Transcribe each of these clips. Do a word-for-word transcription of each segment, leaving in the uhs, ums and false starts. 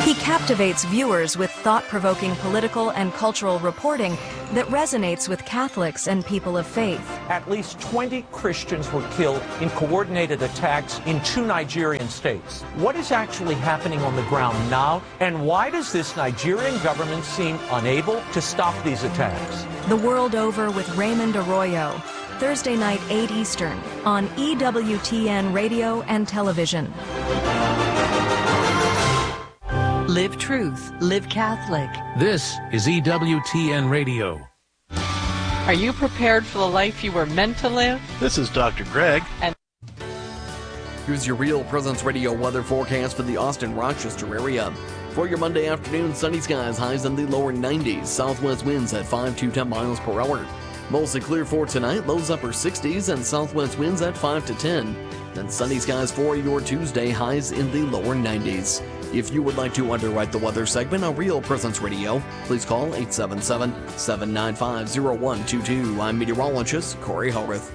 He captivates viewers with thought-provoking political and cultural reporting that resonates with Catholics and people of faith. At least twenty Christians were killed in coordinated attacks in two Nigerian states. What is actually happening on the ground now, and why does this Nigerian government seem unable to stop these attacks? The World Over with Raymond Arroyo, Thursday night, eight Eastern, on E W T N Radio and Television. Live truth, live Catholic. This is E W T N Radio. Are you prepared for the life you were meant to live? This is Doctor Greg. And here's your Real Presence Radio weather forecast for the Austin-Rochester area. For your Monday afternoon, sunny skies, highs in the lower nineties, southwest winds at five to ten miles per hour. Mostly clear for tonight, lows upper sixties, and southwest winds at five to ten. Then sunny skies for your Tuesday, highs in the lower nineties. If you would like to underwrite the weather segment on Real Presence Radio, please call eight seven seven, seven nine five, zero one two two. I'm meteorologist Corey Howarth.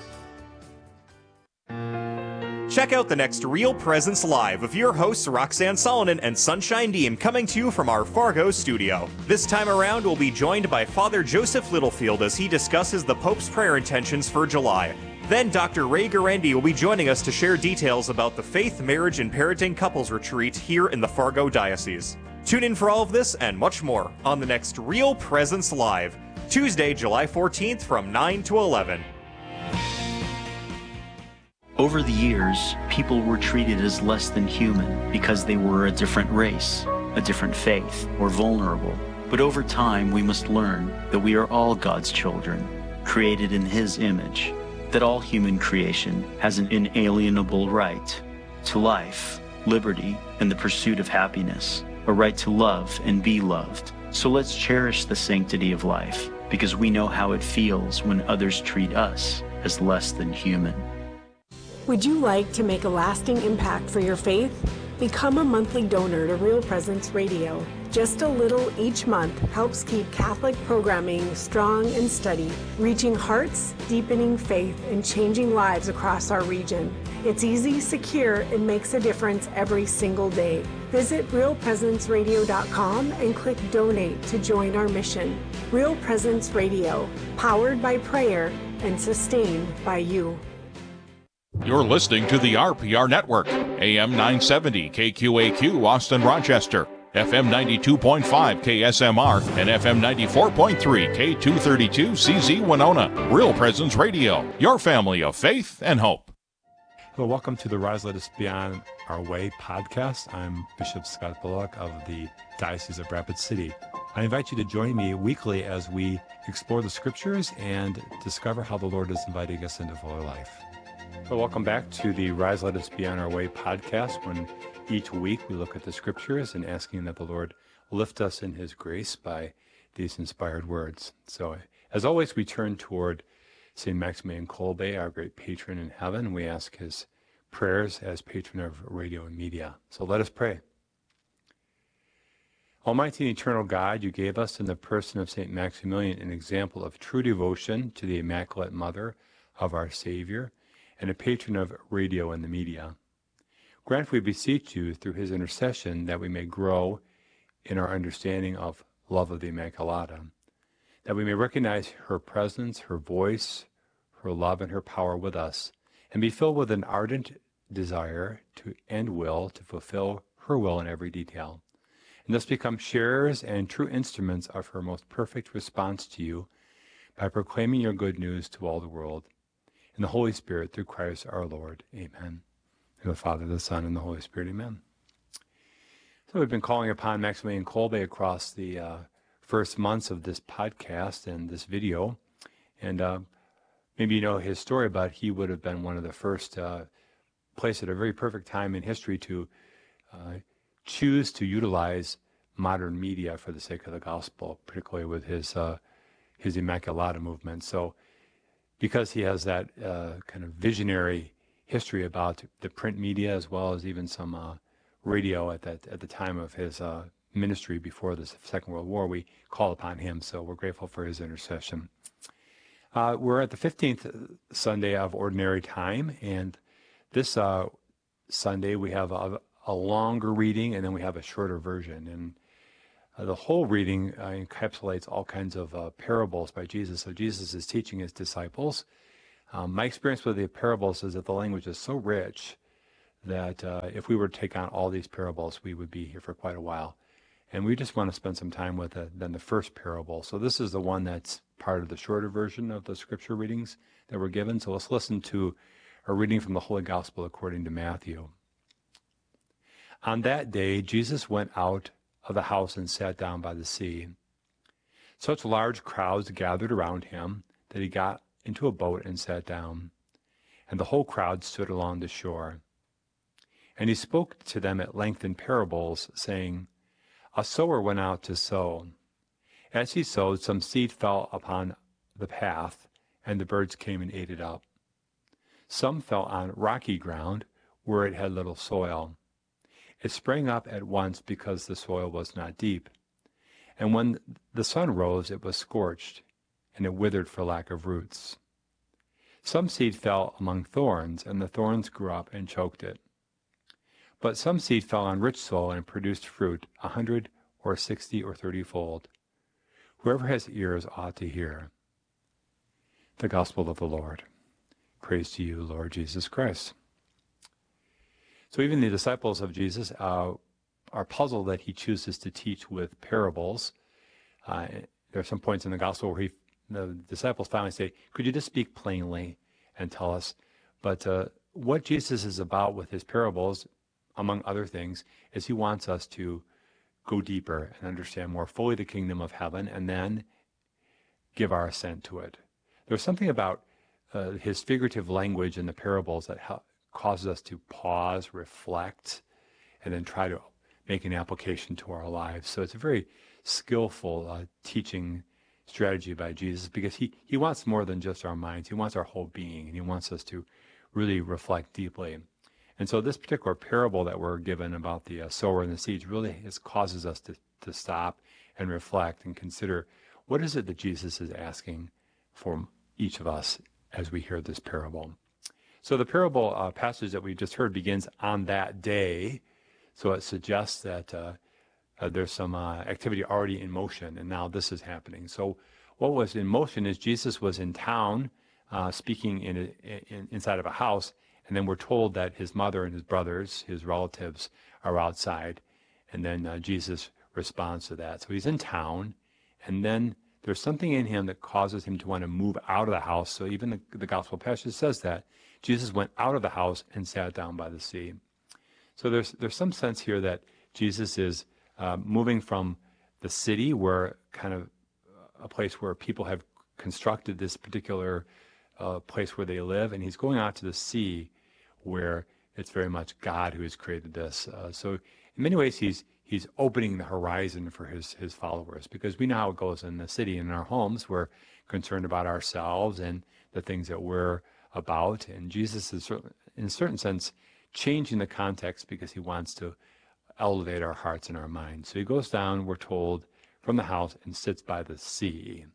Check out the next Real Presence Live of your hosts Roxanne Solonen and Sunshine Deem, coming to you from our Fargo studio. This time around, we'll be joined by Father Joseph Littlefield as he discusses the Pope's prayer intentions for July. Then Doctor Ray Guarendi will be joining us to share details about the Faith, Marriage, and Parenting Couples Retreat here in the Fargo Diocese. Tune in for all of this and much more on the next Real Presence Live, Tuesday, July fourteenth from nine to eleven. Over the years, people were treated as less than human because they were a different race, a different faith, or vulnerable. But over time, we must learn that we are all God's children, created in His image, that all human creation has an inalienable right to life, liberty, and the pursuit of happiness, a right to love and be loved. So let's cherish the sanctity of life, because we know how it feels when others treat us as less than human. Would you like to make a lasting impact for your faith? Become a monthly donor to Real Presence Radio. Just a little each month helps keep Catholic programming strong and steady, reaching hearts, deepening faith, and changing lives across our region. It's easy, secure, and makes a difference every single day. Visit real presence radio dot com and click Donate to join our mission. Real Presence Radio, powered by prayer and sustained by you. You're listening to the R P R Network, A M nine seventy K Q A Q Austin Rochester, F M ninety-two point five K S M R, and F M ninety-four point three K two thirty-two C Z Winona. Real Presence Radio, your family of faith and hope. Hello, welcome to the Rise Let Us Be On Our Way podcast. I'm Bishop Scott Bullock of the Diocese of Rapid City. I invite you to join me weekly as we explore the scriptures and discover how the Lord is inviting us into fuller life. Well, welcome back to the Rise Let Us Be On Our Way podcast, when each week we look at the scriptures and asking that the Lord lift us in His grace by these inspired words. So, as always, we turn toward Saint Maximilian Kolbe, our great patron in heaven. We ask his prayers as patron of radio and media. So let us pray. Almighty and eternal God, you gave us in the person of Saint Maximilian an example of true devotion to the Immaculate Mother of our Savior, and a patron of radio and the media. Grant, we beseech you, through his intercession, that we may grow in our understanding of love of the Immaculata, that we may recognize her presence, her voice, her love, and her power with us, and be filled with an ardent desire to and will to fulfill her will in every detail, and thus become sharers and true instruments of her most perfect response to you by proclaiming your good news to all the world. In the Holy Spirit, through Christ our Lord. Amen. In the Father, the Son, and the Holy Spirit. Amen. So we've been calling upon Maximilian Kolbe across the uh, first months of this podcast and this video. And uh, maybe you know his story, but he would have been one of the first uh, placed at a very perfect time in history to uh, choose to utilize modern media for the sake of the gospel, particularly with his, uh, his Immaculata movement. So, because he has that uh, kind of visionary history about the print media, as well as even some uh, radio at that at the time of his uh, ministry before the Second World War, we call upon him. So we're grateful for his intercession. Uh, we're at the fifteenth Sunday of Ordinary Time, and this uh, Sunday we have a, a longer reading, and then we have a shorter version. And uh, the whole reading uh, encapsulates all kinds of uh, parables by Jesus. So Jesus is teaching his disciples. Um, my experience with the parables is that the language is so rich that uh, if we were to take on all these parables, we would be here for quite a while. And we just want to spend some time with it than the first parable. So this is the one that's part of the shorter version of the scripture readings that were given. So let's listen to a reading from the Holy Gospel according to Matthew. On that day, Jesus went out of the house and sat down by the sea. Such large crowds gathered around him that he got into a boat and sat down, and the whole crowd stood along the shore. And he spoke to them at length in parables, saying, A sower went out to sow. As he sowed, some seed fell upon the path, and the birds came and ate it up. Some fell on rocky ground, where it had little soil. It sprang up at once because the soil was not deep. And when the sun rose, it was scorched, and it withered for lack of roots. Some seed fell among thorns, and the thorns grew up and choked it. But some seed fell on rich soil and produced fruit, a hundred or sixty or thirty-fold. Whoever has ears ought to hear. The Gospel of the Lord. Praise to you, Lord Jesus Christ. So even the disciples of Jesus uh, are puzzled that he chooses to teach with parables. Uh, there are some points in the Gospel where he, the disciples finally say, could you just speak plainly and tell us? But uh, what Jesus is about with his parables, among other things, is he wants us to go deeper and understand more fully the kingdom of heaven and then give our assent to it. There's something about uh, his figurative language in the parables that ha- causes us to pause, reflect, and then try to make an application to our lives. So it's a very skillful uh, teaching strategy by Jesus, because he, he wants more than just our minds. He wants our whole being, and he wants us to really reflect deeply. And so this particular parable that we're given about the uh, sower and the seeds really is, causes us to, to stop and reflect and consider, what is it that Jesus is asking for each of us as we hear this parable? So the parable uh, passage that we just heard begins on that day. So it suggests that uh, uh, there's some uh, activity already in motion, and now this is happening. So what was in motion is Jesus was in town uh, speaking in, a, in inside of a house, and then we're told that his mother and his brothers, his relatives, are outside, and then uh, Jesus responds to that. So he's in town, and then there's something in him that causes him to want to move out of the house. So even the, the gospel passage says that Jesus went out of the house and sat down by the sea. So there's there's some sense here that Jesus is uh, moving from the city, where kind of a place where people have constructed this particular uh, place where they live, and he's going out to the sea, where it's very much God who has created this. Uh, so in many ways, he's he's opening the horizon for his his followers, because we know how it goes in the city and in our homes. We're concerned about ourselves and the things that we're about, and Jesus is, in a certain sense, changing the context because he wants to elevate our hearts and our minds. So he goes down, we're told, from the house and sits by the sea.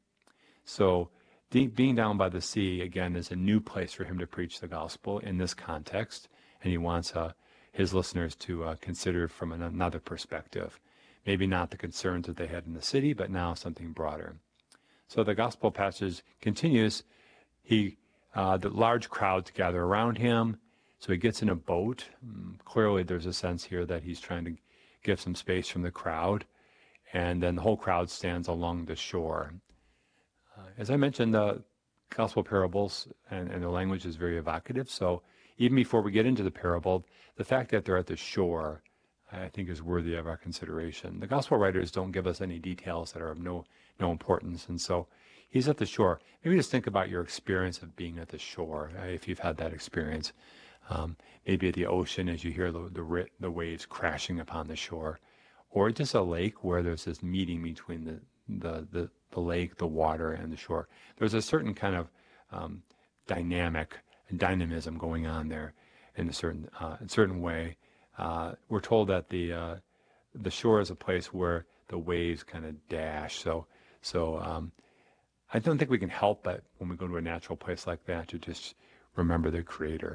So being down by the sea, again, is a new place for him to preach the gospel in this context, and he wants uh, his listeners to uh, consider from an, another perspective. Maybe not the concerns that they had in the city, but now something broader. So the gospel passage continues. He, uh, the large crowds gather around him, so he gets in a boat. Um, clearly there's a sense here that he's trying to give some space from the crowd, and then the whole crowd stands along the shore. Uh, as I mentioned, the gospel parables and, and the language is very evocative, so even before we get into the parable, the fact that they're at the shore, I think, is worthy of our consideration. The gospel writers don't give us any details that are of no no importance, and so he's at the shore. Maybe just think about your experience of being at the shore, uh, if you've had that experience. Um, maybe at the ocean as you hear the, the the waves crashing upon the shore, or just a lake where there's this meeting between the the the, the lake, the water, and the shore. There's a certain kind of um, dynamic dynamism going on there in a certain uh, in a certain way. Uh, we're told that the uh, the shore is a place where the waves kind of dash. So so um, I don't think we can help but when we go to a natural place like that to just remember the Creator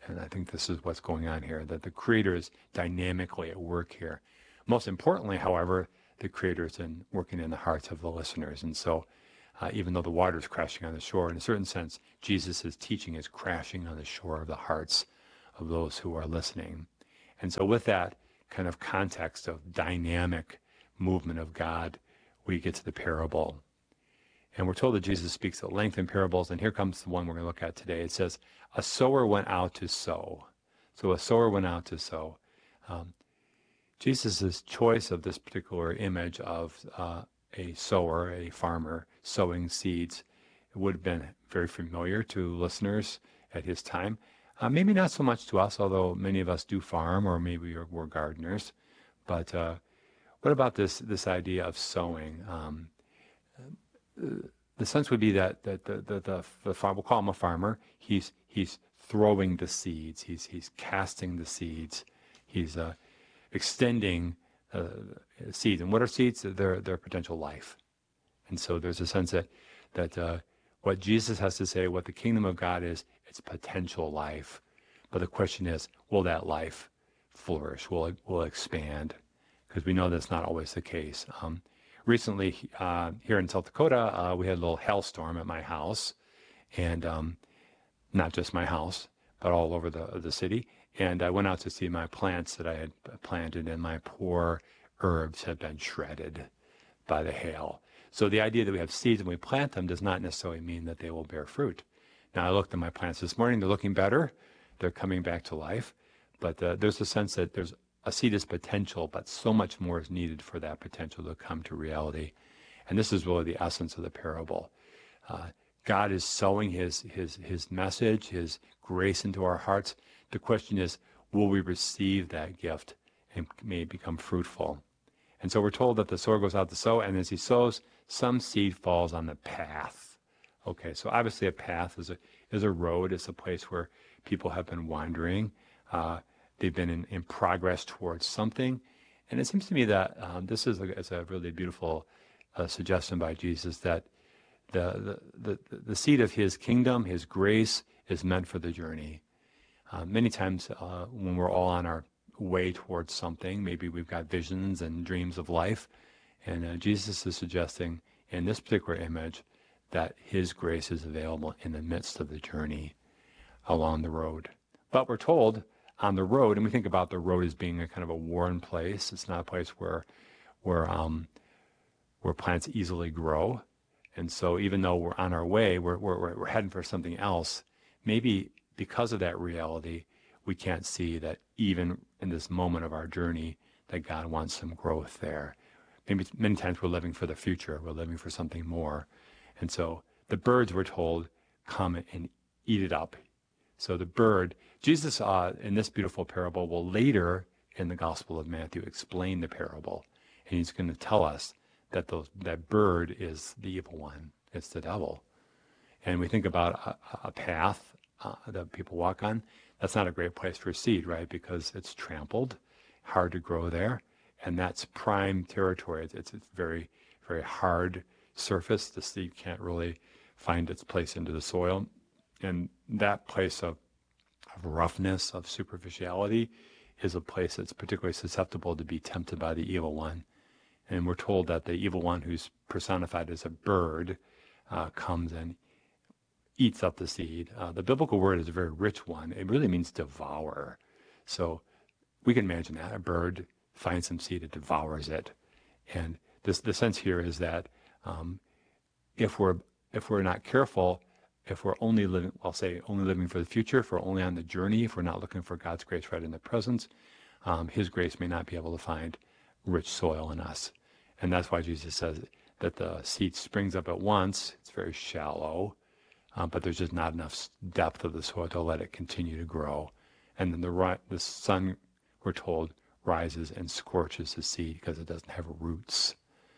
And I think this is what's going on here, that the Creator is dynamically at work here. Most importantly, however, the Creator is in, working in the hearts of the listeners. And so uh, even though the water is crashing on the shore, in a certain sense, Jesus' teaching is crashing on the shore of the hearts of those who are listening. And so with that kind of context of dynamic movement of God, we get to the parable. And we're told that Jesus speaks at length in parables, and here comes the one we're going to look at today. It says, a sower went out to sow. So a sower went out to sow. Um, Jesus' choice of this particular image of uh, a sower, a farmer, sowing seeds, would have been very familiar to listeners at his time. Uh, maybe not so much to us, although many of us do farm, or maybe we're, we're gardeners. But uh, what about this this idea of sowing? Um, the sense would be that, that the, the, the, the farm, we'll call him a farmer, he's he's throwing the seeds, he's he's casting the seeds, he's uh, extending uh, seeds. And what are seeds? They're, they're potential life. And so there's a sense that, that uh, what Jesus has to say, what the kingdom of God is, it's potential life. But the question is, will that life flourish? Will it, will it expand? Because we know that's not always the case. Um, recently, uh, here in South Dakota, uh, we had a little hailstorm at my house. And um, not just my house, but all over the, the city. And I went out to see my plants that I had planted, and my poor herbs had been shredded by the hail. So the idea that we have seeds and we plant them does not necessarily mean that they will bear fruit. Now, I looked at my plants this morning. They're looking better. They're coming back to life. But uh, there's a sense that there's a seed is potential, but so much more is needed for that potential to come to reality. And this is really the essence of the parable. Uh, God is sowing his, his, his message, his grace into our hearts. The question is, will we receive that gift and may it become fruitful? And so we're told that the sower goes out to sow, and as he sows, some seed falls on the path. Okay, so obviously a path is a is a road. It's a place where people have been wandering. Uh, they've been in, in progress towards something. And it seems to me that um, this is a, is a really beautiful uh, suggestion by Jesus, that the, the, the, the seed of his kingdom, his grace, is meant for the journey. Uh, many times uh, when we're all on our way towards something, maybe we've got visions and dreams of life, and uh, Jesus is suggesting in this particular image that his grace is available in the midst of the journey along the road. But we're told on the road, and we think about the road as being a kind of a worn place. It's not a place where where um, where plants easily grow. And so even though we're on our way, we're, we're, we're heading for something else, maybe because of that reality, we can't see that even in this moment of our journey, that God wants some growth there. Maybe many times we're living for the future. We're living for something more. And so the birds, we're told, come and eat it up. So the bird, Jesus uh, in this beautiful parable will later in the Gospel of Matthew explain the parable. And he's going to tell us that those, that bird is the evil one. It's the devil. And we think about a, a path uh, that people walk on. That's not a great place for seed, right? Because it's trampled, hard to grow there. And that's prime territory. It's, it's, it's very, very hard surface. The seed can't really find its place into the soil. And that place of, of roughness, of superficiality, is a place that's particularly susceptible to be tempted by the evil one. And we're told that the evil one, who's personified as a bird, uh, comes and eats up the seed. Uh, the biblical word is a very rich one. It really means devour. So we can imagine that. A bird finds some seed, it devours it. And this, the sense here is that um, if we're if we're not careful, if we're only living, I'll say only living for the future, if we're only on the journey, if we're not looking for God's grace right in the present, um, his grace may not be able to find rich soil in us. And that's why Jesus says that the seed springs up at once. It's very shallow, uh, but there's just not enough depth of the soil to let it continue to grow. And then the, the sun, we're told, rises and scorches the seed because it doesn't have roots.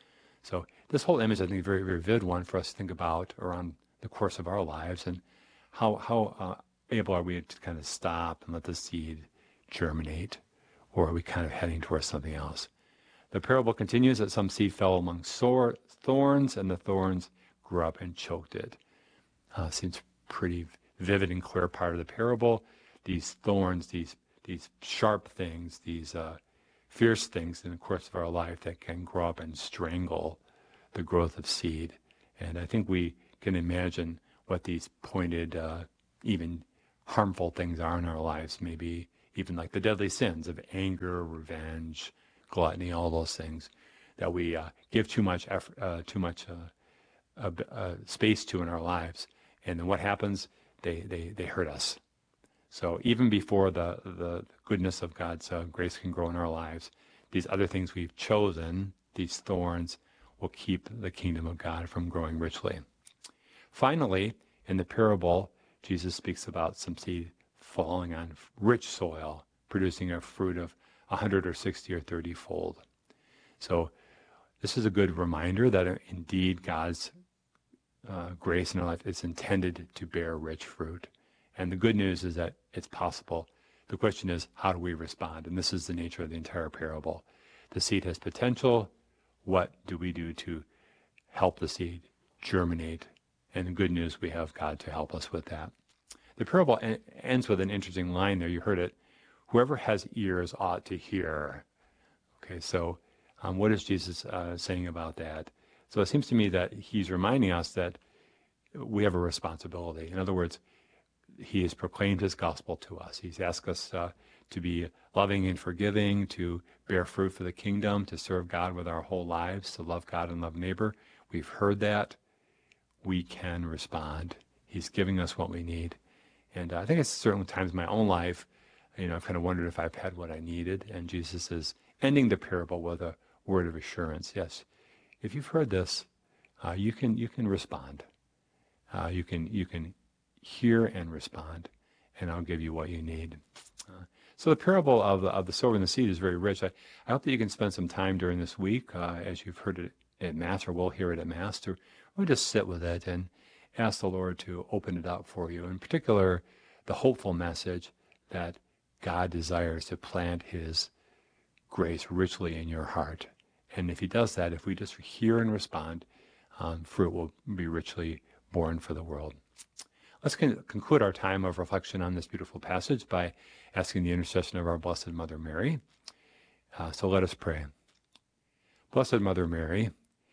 So this whole image, I think, is a very, very vivid one for us to think about around the course of our lives, and how how uh, able are we to kind of stop and let the seed germinate, or are we kind of heading towards something else? The parable continues that some seed fell among sore thorns, and the thorns grew up and choked it. Uh, seems pretty vivid and clear part of the parable. these thorns, these these sharp things, these uh, fierce things in the course of our life that can grow up and strangle the growth of seed. And I think we can imagine what these pointed, uh, even harmful things are in our lives, maybe even like the deadly sins of anger, revenge, gluttony, all those things that we uh, give too much effort, uh, too much uh, uh, uh, space to in our lives. And then what happens? They, they, they hurt us. So even before the, the goodness of God's uh, grace can grow in our lives, these other things we've chosen, these thorns, will keep the kingdom of God from growing richly. Finally, in the parable, Jesus speaks about some seed falling on rich soil, producing a fruit of a hundred or sixty or thirty fold. So this is a good reminder that uh, indeed God's uh, grace in our life is intended to bear rich fruit. And the good news is that it's possible. The question is, how do we respond? And this is the nature of the entire parable. The seed has potential. What do we do to help the seed germinate? And the good news, we have God to help us with that. The parable en- ends with an interesting line there. You heard it. Whoever has ears ought to hear. Okay, so um, what is Jesus uh, saying about that? So it seems to me that he's reminding us that we have a responsibility. In other words, he has proclaimed his gospel to us. He's asked us uh, to be loving and forgiving, to bear fruit for the kingdom, to serve God with our whole lives, to love God and love neighbor. We've heard that. We can respond. He's giving us what we need. And uh, I think it's certain times in my own life, you know, I've kind of wondered if I've had what I needed. And Jesus is ending the parable with a word of assurance. Yes, if you've heard this, uh, you can you can respond. Uh, you can you can hear and respond, and I'll give you what you need. Uh, so the parable of the, of the sower and the seed is very rich. I, I hope that you can spend some time during this week, uh, as you've heard it at Mass, or will hear it at Mass, to really just sit with it and ask the Lord to open it up for you. In particular, the hopeful message that God desires to plant his grace richly in your heart. And if he does that, if we just hear and respond, um, fruit will be richly born for the world. Let's con- conclude our time of reflection on this beautiful passage by asking the intercession of our Blessed Mother Mary. Uh, so let us pray. Blessed Mother Mary,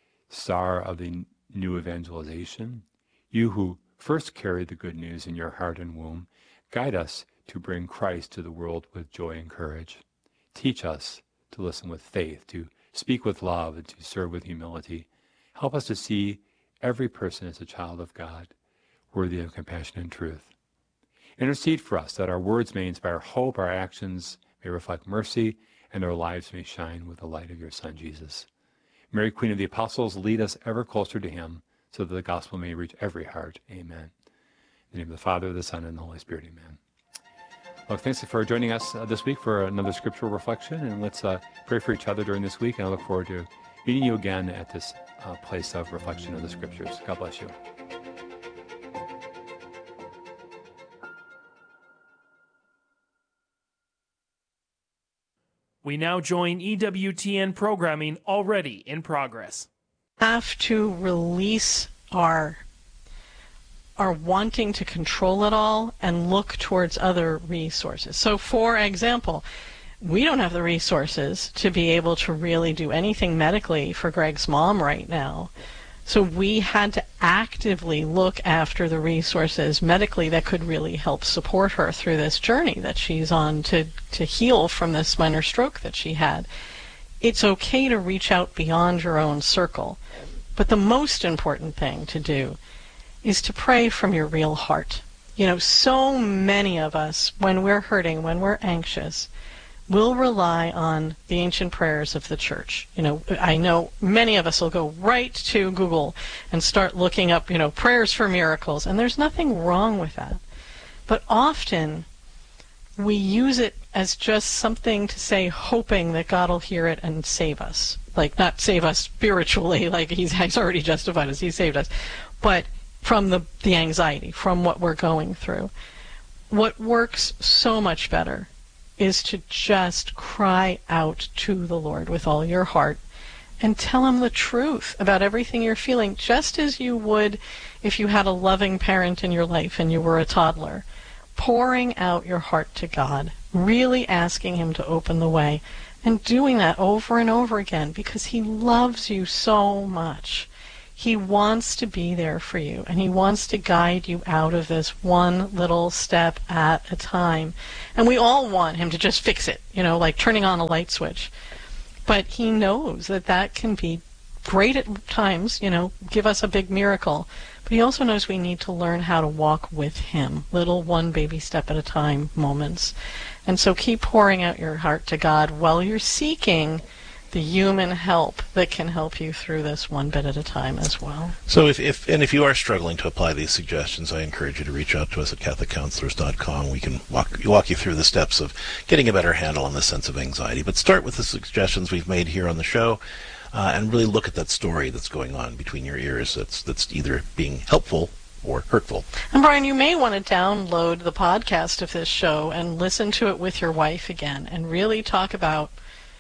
star of the new evangelization, you who first carried the good news in your heart and womb, guide us to bring Christ to the world with joy and courage. Teach us to listen with faith, to speak with love, and to serve with humility. Help us to see every person as a child of God, worthy of compassion and truth. Intercede for us that our words may inspire hope, our actions may reflect mercy, and our lives may shine with the light of your Son, Jesus. Mary, Queen of the Apostles, lead us ever closer to him, so that the gospel may reach every heart. Amen. In the name of the Father, the Son, and the Holy Spirit. Amen. Well, thanks for joining us uh, this week for another scriptural reflection, and let's uh, pray for each other during this week, and I look forward to meeting you again at this uh, place of reflection of the scriptures. God bless you. We now join E W T N programming already in progress. Have to release our are wanting to control it all and look towards other resources. So, for example, we don't have the resources to be able to really do anything medically for Greg's mom right now. So we had to actively look after the resources medically that could really help support her through this journey that she's on to, to heal from this minor stroke that she had. It's okay to reach out beyond your own circle, but the most important thing to do is to pray from your real heart. You know, so many of us, when we're hurting, when we're anxious, will rely on the ancient prayers of the church. You know, I know many of us will go right to Google and start looking up, you know, prayers for miracles, and there's nothing wrong with that. But often we use it as just something to say, hoping that God will hear it and save us. Like, not save us spiritually, like he's, he's already justified us, he saved us, but from the, the anxiety, from what we're going through. What works so much better is to just cry out to the Lord with all your heart and tell him the truth about everything you're feeling, just as you would if you had a loving parent in your life and you were a toddler. pouring out your heart to God, really asking Him to open the way, and doing that over and over again because He loves you so much. He wants to be there for you, and He wants to guide you out of this one little step at a time. And we all want Him to just fix it, you know, like turning on a light switch. But He knows that that can be great at times, you know, give us a big miracle. But He also knows we need to learn how to walk with Him, little one baby step at a time moments. And so keep pouring out your heart to God while you're seeking the human help that can help you through this one bit at a time as well. So if, if and if you are struggling to apply these suggestions, I encourage you to reach out to us at Catholic Counselors dot com. We can walk, walk you through the steps of getting a better handle on the sense of anxiety. But start with the suggestions we've made here on the show uh, and really look at that story that's going on between your ears that's, that's either being helpful or hurtful. And Brian, you may want to download the podcast of this show and listen to it with your wife again and really talk about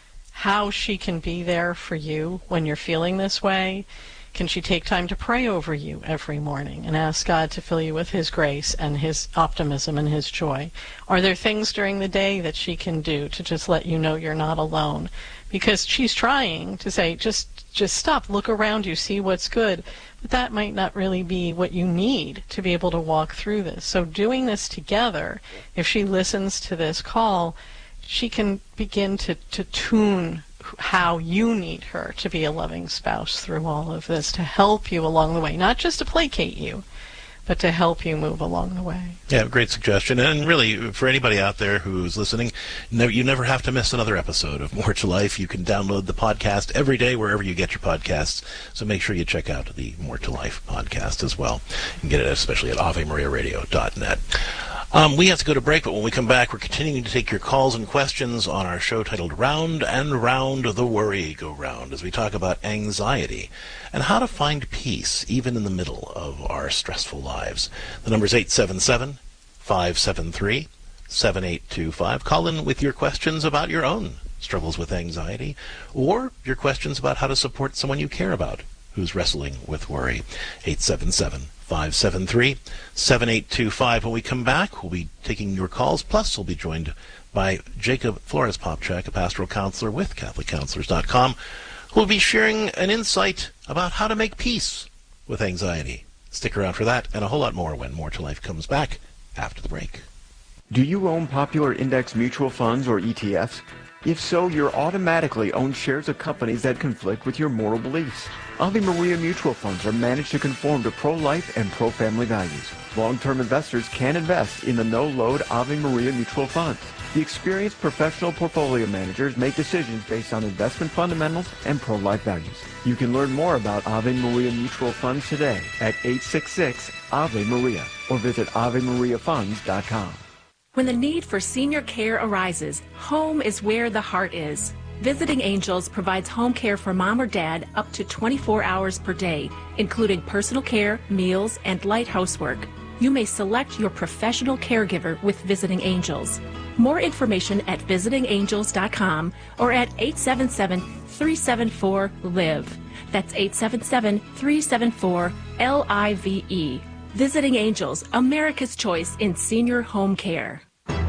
how she can be there for you when you're feeling this way. Can she take time to pray over you every morning and ask God to fill you with His grace and His optimism and His joy? Are there things during the day that she can do to just let you know you're not alone? Because she's trying to say, just just stop, look around you, see what's good. But that might not really be what you need to be able to walk through this. So doing this together, if she listens to this call, she can begin to, to tune how you need her to be a loving spouse through all of this, to help you along the way, not just to placate you, but to help you move along the way. Yeah, great suggestion. And really, for anybody out there who's listening, no, you never have to miss another episode of More to Life. You can download the podcast every day wherever you get your podcasts. So make sure you check out the More to Life podcast as well. You can get it especially at ave maria radio dot net. Um, we have to go to break, but when we come back, we're continuing to take your calls and questions on our show titled Round and Round the Worry Go Round, as we talk about anxiety and how to find peace even in the middle of our stressful lives. The number is eight seven seven, five seven three, seven eight two five. Call in with your questions about your own struggles with anxiety or your questions about how to support someone you care about who's wrestling with worry. eight seven seven, five seven three, seven eight two five. When we come back, we'll be taking your calls, plus we'll be joined by Jacob Flores-Popchak, a pastoral counselor with Catholic Counselors dot com, who will be sharing an insight about how to make peace with anxiety. Stick around for that and a whole lot more when More to Life comes back after the break. Do you own popular index mutual funds or E T Fs? If so, you're automatically own shares of companies that conflict with your moral beliefs. Ave Maria mutual funds are managed to conform to pro-life and pro-family values. Long-term investors can invest in the no-load Ave Maria mutual funds. The experienced professional portfolio managers make decisions based on investment fundamentals and pro-life values. You can learn more about Ave Maria mutual funds today at eight six six, Ave Maria or visit ave maria funds dot com. When the need for senior care arises, home is where the heart is. Visiting Angels provides home care for mom or dad up to twenty-four hours per day, including personal care, meals, and light housework. You may select your professional caregiver with Visiting Angels. More information at visiting angels dot com or at eight seven seven, three seven four, L I V E. That's eight seven seven, three seven four, L I V E. Visiting Angels, America's choice in senior home care.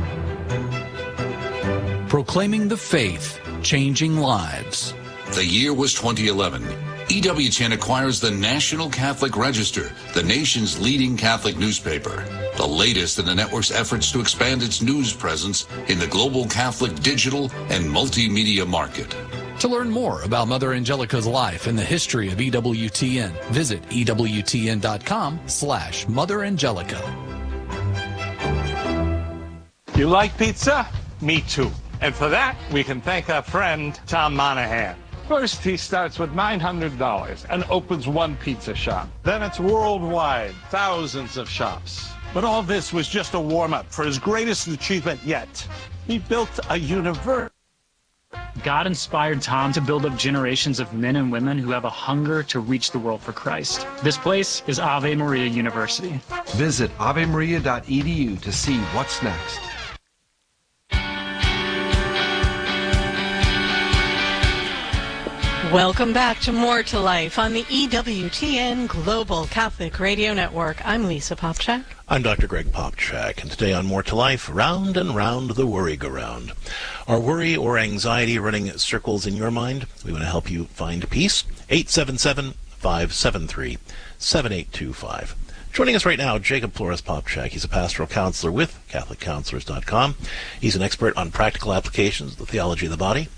Proclaiming the faith, changing lives. The year was twenty eleven. E W T N acquires the National Catholic Register, the nation's leading Catholic newspaper, the latest in the network's efforts to expand its news presence in the global Catholic digital and multimedia market. To learn more about Mother Angelica's life and the history of E W T N, visit E W T N dot com slash Mother Angelica. You like pizza? Me too. And for that, we can thank our friend, Tom Monahan. First, he starts with nine hundred dollars and opens one pizza shop. Then it's worldwide, thousands of shops. But all this was just a warm-up for his greatest achievement yet. He built a university. God inspired Tom to build up generations of men and women who have a hunger to reach the world for Christ. This place is Ave Maria University. Visit ave maria dot e d u to see what's next. Welcome back to More to Life on the E W T N Global Catholic Radio Network. I'm Lisa Popchak. I'm Doctor Greg Popchak, and today on More to Life, round and round the worry-go-round. Are worry or anxiety running circles in your mind? We want to help you find peace. eight seven seven, five seven three, seven eight two five. Joining us right now, Jacob Flores Popchak. He's a pastoral counselor with Catholic Counselors dot com. He's an expert on practical applications of the theology of the body.